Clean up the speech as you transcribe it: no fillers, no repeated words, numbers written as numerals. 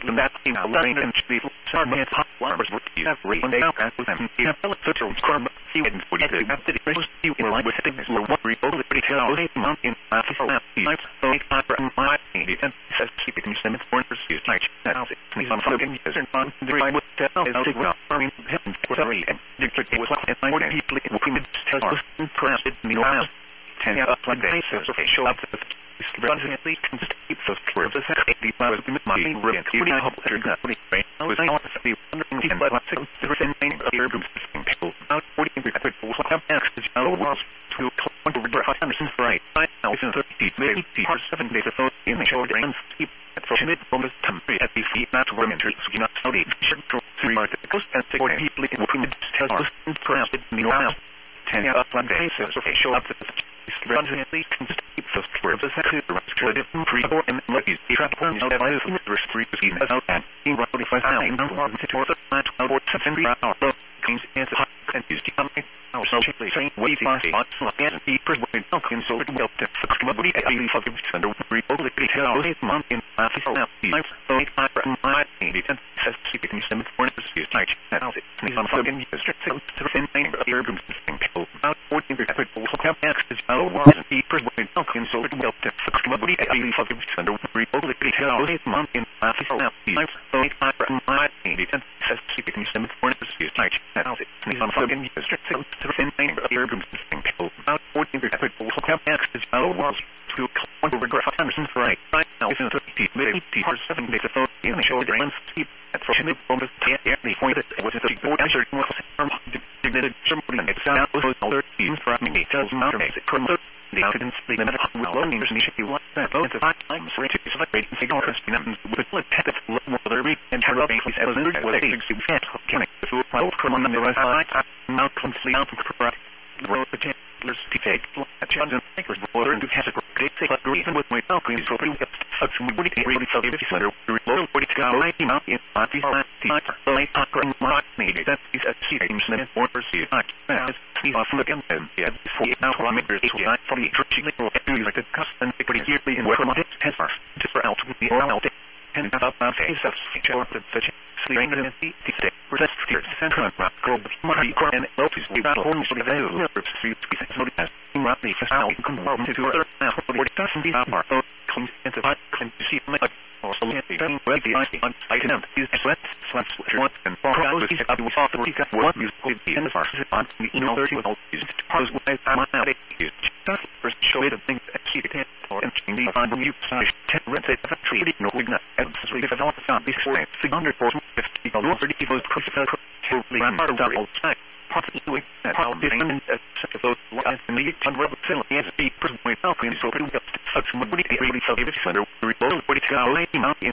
that in our line and the Sarman hot flowers were you have read they out with them. You have felt such a crumb. You and for you after the rest you in line with things were what rebuild the pretty tell a month in official life. So I and my needed and says keep it in some foreigners use like that. Please on fucking user on the right with that is big well. I mean, sorry, and the was like and more people in the tell us crafted in the last 10 up like they says okay show up the runs at least can keep those words as a was the money really I hope that you're not really right. I was I want to be wondering but I think the remaining of the urban people out 40 people have access to the world to Anderson's right. I know it's in 30 maybe 7 days ago in the short and keep at fortunate from the temporary at the feet not women to not study should go through articles and support people in the tell us crafted in the last 10 up one day says okay show up the runs at least can keep those words as a different free or in ladies the trap on the life in the street is in out and in roughly 5,000 to towards the plant or something hour comes as a and use the company also cheaply saying wavy spots and keepers with no consulted well to nobody at least for the under republic tell this month in office now so it my needed and says keep it in some foreigners use like now it's on fucking district to remain of urban people about 14 people have access to and keepers with no consulted well to nobody at least for the under republic tell this month in office now so it my needed and says keep it in some foreigners use like now it's on fucking district to remain of urban people about 14 people have access to regret Anderson's right now it's in 30 maybe 7 days ago in the short and keep at fortunate from the point that was a board answered was dignity somebody and it's out was other teams from me tells not make it from the evidence the limit of learning is initially what that both of I'm sorry to celebrate and figure out with what type of whether we and her up is as an was a big fat can it the full from on the rest not completely out correct the road particulars to take a chance and thinkers water into has a great even with my balcony so pretty somebody really felt it center low 40 to go right out in party so I talk right maybe that is a series and more pursue as he often again yeah for now from it is for the church like the custom pretty yearly in where it has just for out with the oral and about face of short the sleeping in the stick protest here central rock go money and notice we got homes to the value street so that roughly for how you can warm to other now for it doesn't be our comes into the can see my also getting ready on item is sweat and for hours is up with authority got what you could be in the first on the email 30 with all these pros with my is just first show it a thing that she can or and the on the side 10 rent it a tree no not absolutely develop on this way 600 for 50 dollars for the people totally double stack possibly how different such those lies in the unrubber facility as a person with alcohol so pretty much somebody really felt it under reload 40 hours